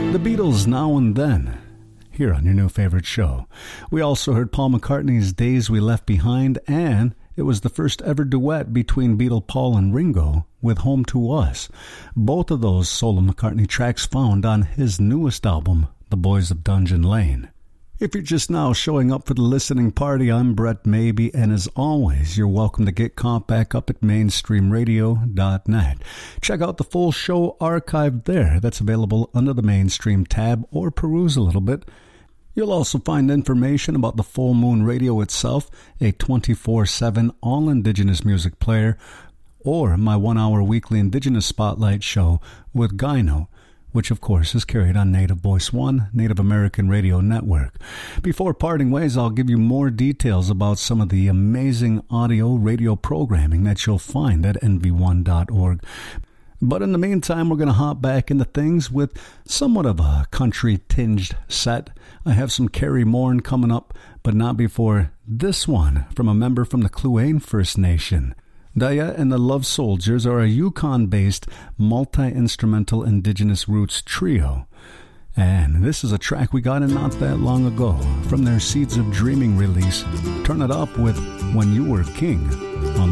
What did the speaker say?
The Beatles, Now and Then, here on your new favorite show. We also heard Paul McCartney's Days We Left Behind, and it was the first ever duet between Beatle Paul and Ringo with Home to Us. Both of those solo McCartney tracks found on his newest album, The Boys of Dungeon Lane. If you're just now showing up for the listening party, I'm Brett Maybe, and as always, you're welcome to get caught back up at mainstreamradio.net. Check out the full show archive there. That's available under the Mainstream tab, or peruse a little bit. You'll also find information about the Full Moon Radio itself, a 24/7 all-indigenous music player, or my 1-hour weekly Indigenous Spotlight show with Gyno, which of course is carried on Native Voice One, Native American Radio Network. Before parting ways, I'll give you more details about some of the amazing audio radio programming that you'll find at nv1.org. But in the meantime, we're going to hop back into things with somewhat of a country-tinged set. I have some Carrie Morn coming up, but not before this one from a member from the Kluane First Nation. Daya and the Love Soldiers are a Yukon-based multi-instrumental indigenous roots trio. And this is a track we got in not that long ago from their Seeds of Dreaming release. Turn it up with When You Were King on